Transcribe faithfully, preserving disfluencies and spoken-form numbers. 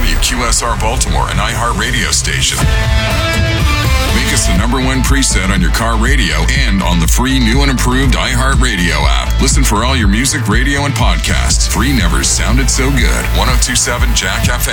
W Q S R Baltimore, an iHeart radio station. Make us the number one preset on your car radio and on the free new and improved iHeart Radio app. Listen for all your music, radio, and podcasts. Free never sounded so good. ten twenty-seven Jack F M.